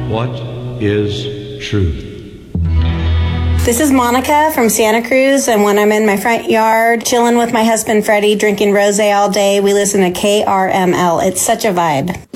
What is truth? This is Monica from Santa Cruz, and when I'm in my front yard chilling with my husband Freddie, drinking rosé all day, we listen to KRML. It's such a vibe.